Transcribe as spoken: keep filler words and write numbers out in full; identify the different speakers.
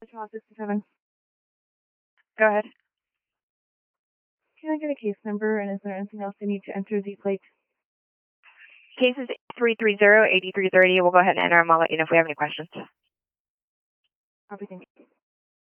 Speaker 1: Central sixty-seven.
Speaker 2: Go ahead.
Speaker 1: Can I get a case number, and is there anything else I need to enter the plate?
Speaker 2: Case is three three zero, eight three three zero. We'll go ahead and enter them. I'll let you know if we have any questions.
Speaker 1: Copy, thank you.